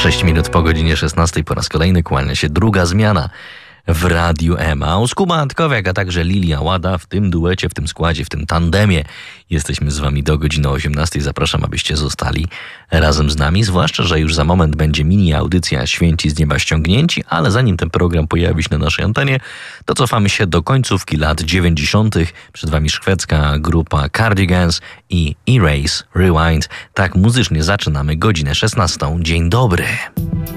6 minut po godzinie 16 po raz kolejny kłania się druga zmiana w Radiu Emaus. Kuba Antkowiak, a także Lilia Łada w tym duecie, w tym składzie, w tym tandemie. Jesteśmy z wami do godziny 18. Zapraszam, abyście zostali razem z nami, zwłaszcza, że już za moment będzie mini audycja Święci z nieba ściągnięci, ale zanim ten program pojawi się na naszej antenie, to cofamy się do końcówki lat 90. Przed wami szwedzka grupa Cardigans i Erase Rewind. Tak muzycznie zaczynamy godzinę 16. Dzień dobry.